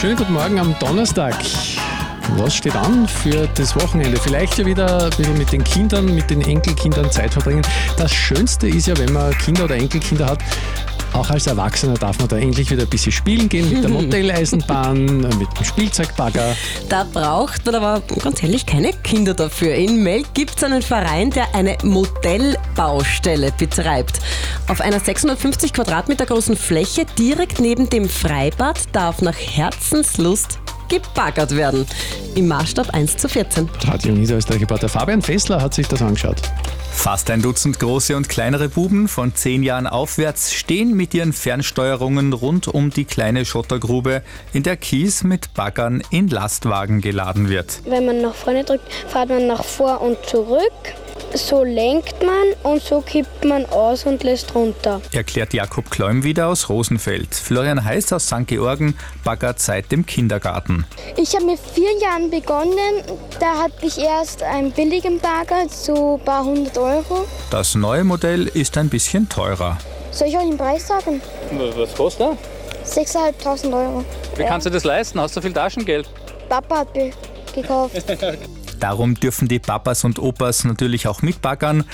Schönen guten Morgen am Donnerstag. Was steht an für das Wochenende? Vielleicht ja wieder ein bisschen mit den Kindern, mit den Enkelkindern Zeit verbringen. Das Schönste ist ja, wenn man Kinder oder Enkelkinder hat, auch als Erwachsener darf man da endlich wieder ein bisschen spielen gehen mit der Modelleisenbahn, mit dem Spielzeugbagger. Da braucht man aber ganz ehrlich keine Kinder dafür. In Melk gibt es einen Verein, der eine Modellbaustelle betreibt. Auf einer 650 Quadratmeter großen Fläche direkt neben dem Freibad darf nach Herzenslust gebaggert werden. Im Maßstab 1:14. Radio Niederösterreich-Reporter Fabian Fessler hat sich das angeschaut. Fast ein Dutzend große und kleinere Buben von 10 Jahren aufwärts stehen mit ihren Fernsteuerungen rund um die kleine Schottergrube, in der Kies mit Baggern in Lastwagen geladen wird. Wenn man nach vorne drückt, fährt man nach vor und zurück. So lenkt man und so kippt man aus und lässt runter. Erklärt Jakob Kleum wieder aus Rosenfeld. Florian Heiß aus St. Georgen baggert seit dem Kindergarten. Ich habe mit 4 Jahren begonnen. Da hatte ich erst einen billigen Bagger, so ein paar 100 Euro. Das neue Modell ist ein bisschen teurer. Soll ich euch den Preis sagen? Was kostet er? 6.500 Euro. Wie kannst du das leisten? Hast du viel Taschengeld? Papa hat gekauft. Darum dürfen die Papas und Opas natürlich auch mitbaggern.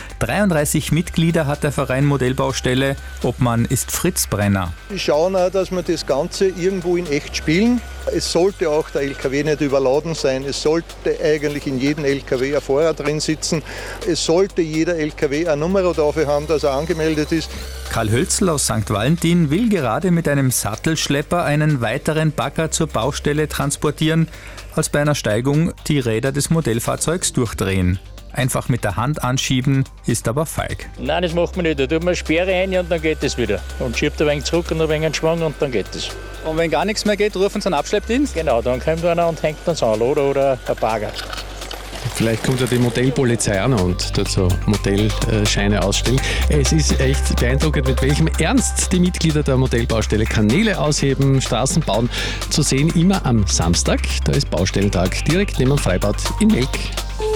33 Mitglieder hat der Verein Modellbaustelle. Obmann ist Fritz Brenner. Wir schauen auch, dass wir das Ganze irgendwo in echt spielen. Es sollte auch der LKW nicht überladen sein. Es sollte eigentlich in jedem LKW ein Fahrer drin sitzen. Es sollte jeder LKW eine Nummer dafür haben, dass er angemeldet ist. Karl Hölzl aus St. Valentin will gerade mit einem Sattelschlepper einen weiteren Bagger zur Baustelle transportieren, als bei einer Steigung die Räder des Modellfahrzeugs durchdrehen. Einfach mit der Hand anschieben, ist aber feig. Nein, das macht man nicht. Da tut man eine Sperre rein und dann geht es wieder. Und schiebt ein wenig zurück und ein wenig einen Schwung und dann geht es. Und wenn gar nichts mehr geht, rufen Sie einen Abschleppdienst? Genau, dann kommt einer und hängt uns an, oder ein Bagger. Vielleicht kommt ja die Modellpolizei an und dort so Modellscheine ausstellen. Es ist echt beeindruckend, mit welchem Ernst die Mitglieder der Modellbaustelle Kanäle ausheben, Straßen bauen. Zu sehen immer am Samstag, da ist Baustellentag, direkt neben dem Freibad in Melk.